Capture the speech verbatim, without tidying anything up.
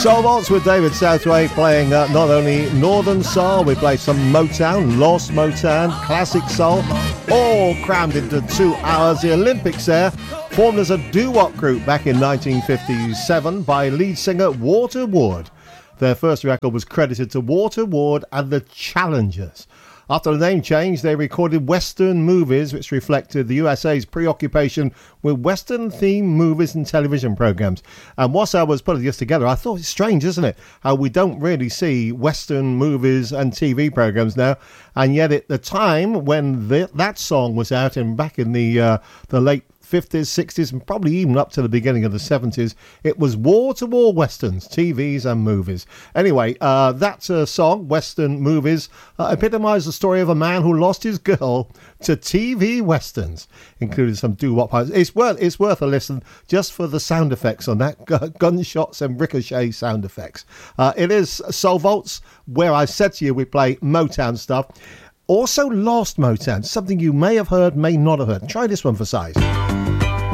Soul Vaults with David Southway playing uh, not only Northern Soul, we play some Motown, Lost Motown, Classic Soul, all crammed into two hours. The Olympics there, formed as a doo-wop group back in nineteen fifty-seven by lead singer Walter Ward. Their first record was credited to Walter Ward and the Challengers. After the name change, they recorded Western Movies, which reflected the U S A's preoccupation with Western-themed movies and television programs. And whilst I was putting this together, I thought it's strange, isn't it, how we don't really see Western movies and T V programs now. And yet at the time when the, that song was out, and back in the uh, the late fifties, sixties, and probably even up to the beginning of the seventies, it was wall-to-wall westerns, T Vs and movies. Anyway, uh, that uh, song, Western Movies, uh, epitomised the story of a man who lost his girl to T V westerns, including some doo-wop. It's worth, it's worth a listen just for the sound effects on that, G- gunshots and ricochet sound effects. Uh, it is Soul Vaults, where I said to you we play Motown stuff. Also Lost Motown, something you may have heard, may not have heard. Try this one for size.